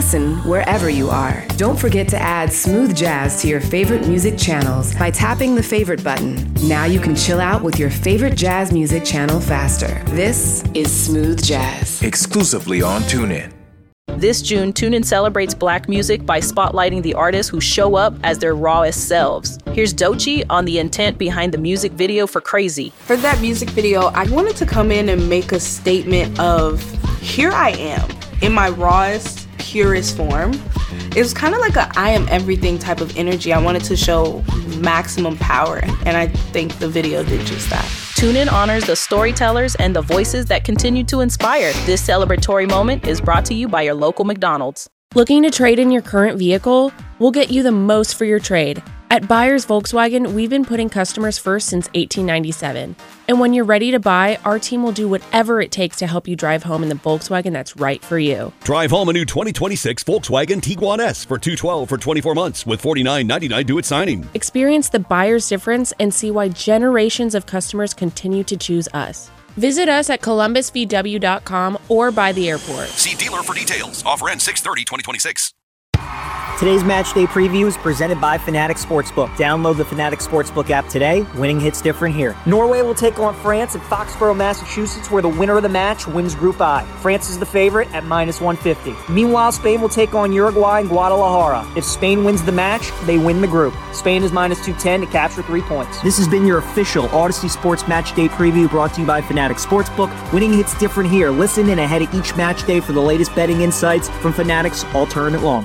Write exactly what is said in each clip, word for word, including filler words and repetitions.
listen wherever you are. Don't forget to add smooth jazz to your favorite music channels by tapping the favorite button. Now you can chill out with your favorite jazz music channel faster. This is Smooth Jazz. Exclusively on TuneIn. This June, TuneIn celebrates Black music by spotlighting the artists who show up as their rawest selves. Here's Doechii on the intent behind the music video for Crazy. For that music video, I wanted to come in and make a statement of, here I am, in my rawest, purest form. It was kind of like a I am everything type of energy. I wanted to show maximum power, and I think the video did just that. TuneIn honors the storytellers and the voices that continue to inspire. This celebratory moment is brought to you by your local McDonald's. Looking to trade in your current vehicle? We'll get you the most for your trade. At Buyers Volkswagen, we've been putting customers first since eighteen ninety-seven. And when you're ready to buy, our team will do whatever it takes to help you drive home in the Volkswagen that's right for you. Drive home a new twenty twenty-six Volkswagen Tiguan S for two hundred twelve dollars for twenty-four months with forty-nine ninety-nine due at signing. Experience the buyer's difference and see why generations of customers continue to choose us. Visit us at columbus v w dot com or by the airport. See dealer for details. Offer ends six thirty twenty twenty-six. Today's match day preview is presented by Fanatics Sportsbook. Download the Fanatics Sportsbook app today. Winning hits different here. Norway will take on France at Foxborough, Massachusetts, where the winner of the match wins Group I. France is the favorite at minus one fifty. Meanwhile, Spain will take on Uruguay in Guadalajara. If Spain wins the match, they win the group. Spain is minus two ten to capture three points. This has been your official Odyssey Sports Match Day preview brought to you by Fanatics Sportsbook. Winning hits different here. Listen in ahead of each match day for the latest betting insights from Fanatics all tournament long.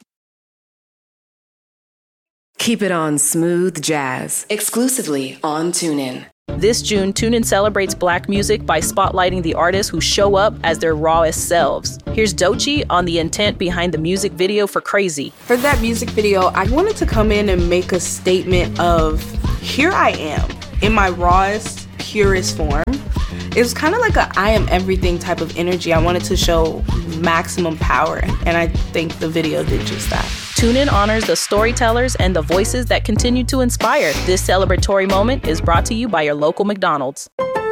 Keep it on Smooth Jazz, exclusively on TuneIn. This June, TuneIn celebrates Black music by spotlighting the artists who show up as their rawest selves. Here's Doechii on the intent behind the music video for Crazy. For that music video, I wanted to come in and make a statement of, here I am, in my rawest, purest form. It was kind of like a I am everything type of energy. I wanted to show maximum power, and I think the video did just that. TuneIn honors the storytellers and the voices that continue to inspire. This celebratory moment is brought to you by your local McDonald's.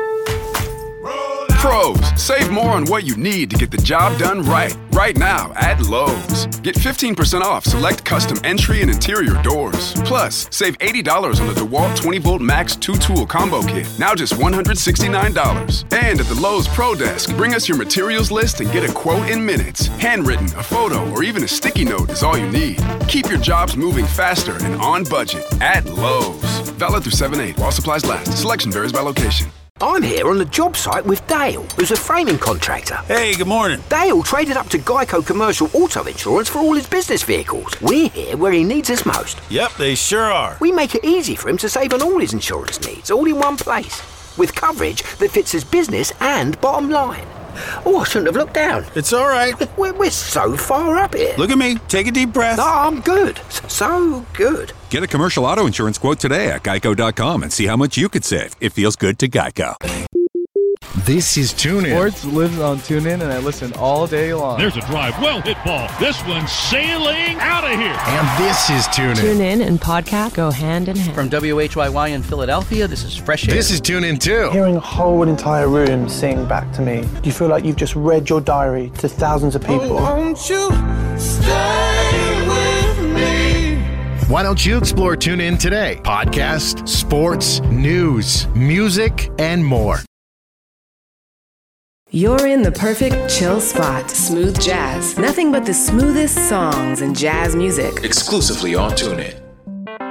Pros, save more on what you need to get the job done right. Right now at Lowe's. Get fifteen percent off select custom entry and interior doors. Plus, save eighty dollars on the DeWalt twenty volt Max two tool combo kit. Now just one hundred sixty-nine dollars. And at the Lowe's Pro Desk, bring us your materials list and get a quote in minutes. Handwritten, a photo, or even a sticky note is all you need. Keep your jobs moving faster and on budget at Lowe's. Valid through seven eight while supplies last. Selection varies by location. I'm here on the job site with Dale, who's a framing contractor. Hey, good morning. Dale traded up to Geico Commercial Auto Insurance for all his business vehicles. We're here where he needs us most. Yep, they sure are. We make it easy for him to save on all his insurance needs, all in one place, with coverage that fits his business and bottom line. Oh, I shouldn't have looked down. It's all right. We're, we're so far up here. Look at me. Take a deep breath. No, I'm good. So good. Get a commercial auto insurance quote today at geico dot com and see how much you could save. It feels good to Geico. This is TuneIn. Sports lives on TuneIn, and I listen all day long. There's a drive. Well hit ball. This one's sailing out of here. And this is TuneIn. TuneIn and podcast go hand in hand. From W H Y Y in Philadelphia, this is Fresh Air. This is TuneIn too. Hearing a whole entire room sing back to me, do you feel like you've just read your diary to thousands of people? Oh, won't you stay with me? Why don't you explore TuneIn today? Podcast, sports, news, music, and more. You're in the perfect chill spot. Smooth Jazz. Nothing but the smoothest songs and jazz music. Exclusively on TuneIn.